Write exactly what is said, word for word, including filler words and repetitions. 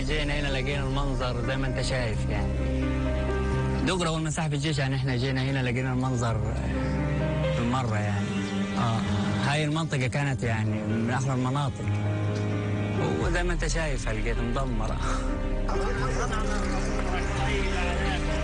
جينا هنا لقينا المنظر زي ما انت شايف يعني. دغري اول ما سحب الجيش يعني احنا جينا هنا لقينا المنظر بالمره يعني. اه هاي المنطقه كانت يعني من احلى المناطق، وزي ما انت شايف لقيت مدمره.